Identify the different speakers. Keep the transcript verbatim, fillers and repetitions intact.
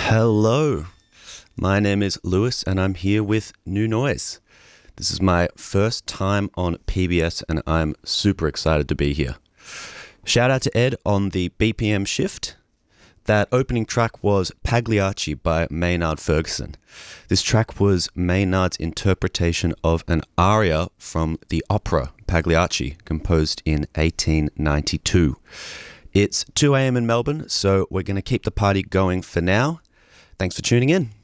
Speaker 1: Hello, my name is Lewis and I'm here with New Noise. This is my first time on P B S and I'm super excited to be here. Shout out to Ed on the B P M shift. That opening track was Pagliacci by Maynard Ferguson. This track was Maynard's interpretation of an aria from the opera Pagliacci, composed in eighteen ninety-two. It's two a.m. in Melbourne, so we're going to keep the party going for now. Thanks for tuning in.